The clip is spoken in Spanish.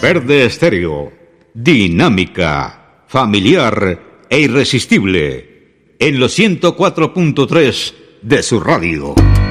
Verde Estéreo, dinámica, familiar e irresistible, en los 104.3 de su radio.